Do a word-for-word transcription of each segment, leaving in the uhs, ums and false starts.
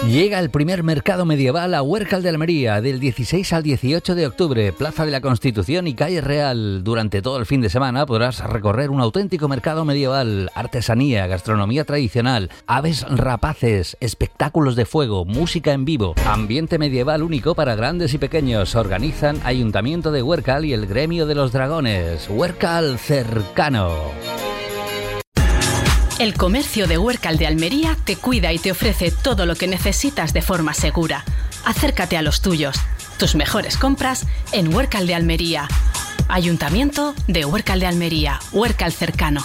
Llega el primer mercado medieval a Huércal de Almería del dieciséis al dieciocho de octubre, Plaza de la Constitución y Calle Real. Durante todo el fin de semana podrás recorrer un auténtico mercado medieval, artesanía, gastronomía tradicional, aves rapaces, espectáculos de fuego, música en vivo, ambiente medieval único para grandes y pequeños. Organizan Ayuntamiento de Huércal y el Gremio de los Dragones. Huércal cercano. El comercio de Huércal de Almería te cuida y te ofrece todo lo que necesitas de forma segura. Acércate a los tuyos. Tus mejores compras en Huércal de Almería. Ayuntamiento de Huércal de Almería. Huércal cercano.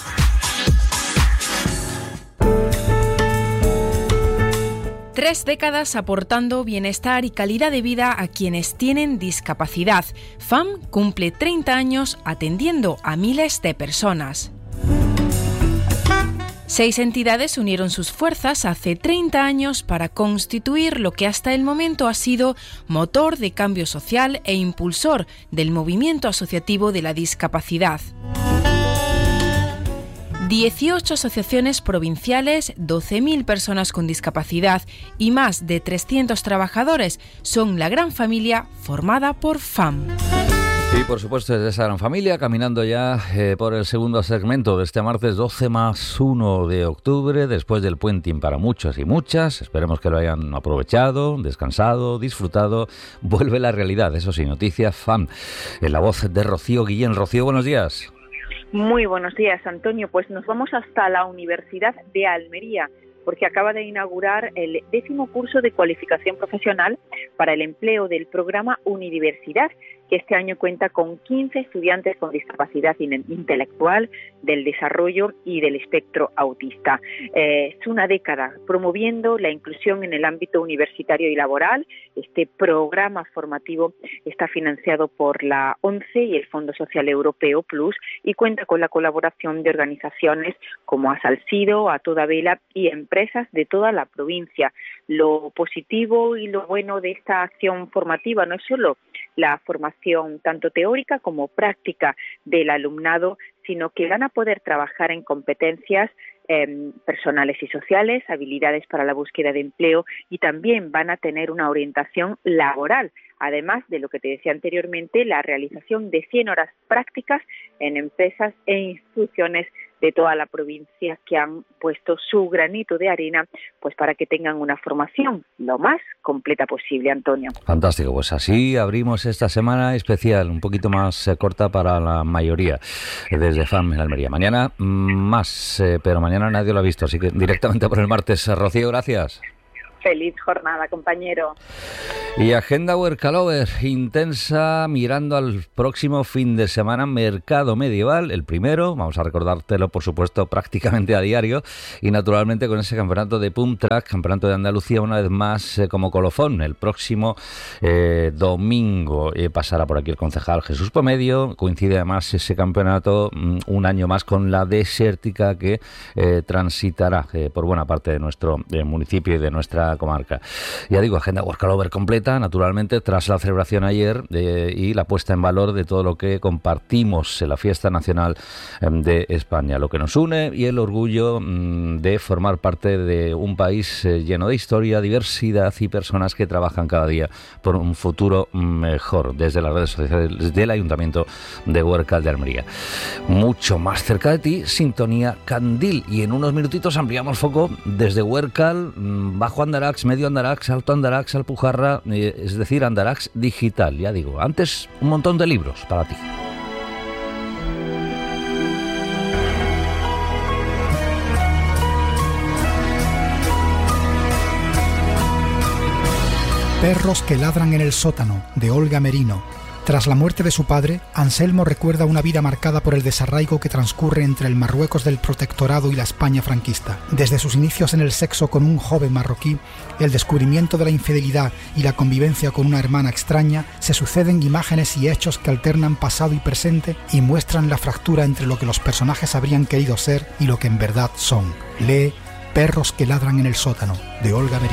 Tres décadas aportando bienestar y calidad de vida a quienes tienen discapacidad. F A M cumple treinta años atendiendo a miles de personas. Seis entidades unieron sus fuerzas hace treinta años para constituir lo que hasta el momento ha sido motor de cambio social e impulsor del movimiento asociativo de la discapacidad. dieciocho asociaciones provinciales, doce mil personas con discapacidad y más de trescientos trabajadores son la gran familia formada por F A M. Y por supuesto desde esa gran familia, caminando ya eh, por el segundo segmento de este martes doce más uno de octubre, después del puenting para muchos y muchas. Esperemos que lo hayan aprovechado, descansado, disfrutado. Vuelve la realidad, eso sí, noticias F A M. En la voz de Rocío Guillén. Rocío, buenos días. Muy buenos días, Antonio. Pues nos vamos hasta la Universidad de Almería, porque acaba de inaugurar el décimo curso de cualificación profesional para el empleo del programa Unidiversidad, que este año cuenta con quince estudiantes con discapacidad intelectual, del desarrollo y del espectro autista. Eh, es una década promoviendo la inclusión en el ámbito universitario y laboral. Este programa formativo está financiado por la ONCE y el Fondo Social Europeo Plus y cuenta con la colaboración de organizaciones como Asalsido, A Toda Vela y empresas de toda la provincia. Lo positivo y lo bueno de esta acción formativa no es solo la formación tanto teórica como práctica del alumnado, sino que van a poder trabajar en competencias eh, personales y sociales, habilidades para la búsqueda de empleo y también van a tener una orientación laboral, además de lo que te decía anteriormente, la realización de cien horas prácticas en empresas e instituciones de toda la provincia que han puesto su granito de arena pues para que tengan una formación lo más completa posible, Antonio. Fantástico, pues así abrimos esta semana especial, un poquito más eh, corta para la mayoría, eh, desde F A M en Almería. Mañana más, eh, pero mañana nadie lo ha visto, así que directamente por el martes. Rocío, gracias. Feliz jornada, compañero. Y agenda Huércalover intensa, mirando al próximo fin de semana, mercado medieval, el primero, vamos a recordártelo por supuesto prácticamente a diario, y naturalmente con ese campeonato de Pump Track, campeonato de Andalucía una vez más eh, como colofón, el próximo eh, domingo eh, pasará por aquí el concejal Jesús Pomedio. Coincide además ese campeonato mm, un año más con la desértica que eh, transitará eh, por buena parte de nuestro eh, municipio y de nuestra comarca. Ya digo, agenda Huércalover completa, naturalmente, tras la celebración ayer eh, y la puesta en valor de todo lo que compartimos en la fiesta nacional eh, de España, lo que nos une y el orgullo mm, de formar parte de un país eh, lleno de historia, diversidad y personas que trabajan cada día por un futuro mejor, desde las redes sociales del Ayuntamiento de Huércal de Almería. Mucho más cerca de ti, Sintonía Candil, y en unos minutitos ampliamos foco desde Huércal, bajo Andarax, medio Andarax, alto Andarax, Alpujarra, eh, es decir, Andarax digital, ya digo. Antes, un montón de libros para ti. Perros que ladran en el sótano, de Olga Merino. Tras la muerte de su padre, Anselmo recuerda una vida marcada por el desarraigo que transcurre entre el Marruecos del protectorado y la España franquista. Desde sus inicios en el sexo con un joven marroquí, el descubrimiento de la infidelidad y la convivencia con una hermana extraña, se suceden imágenes y hechos que alternan pasado y presente y muestran la fractura entre lo que los personajes habrían querido ser y lo que en verdad son. Lee Perros que ladran en el sótano, de Olga Merino.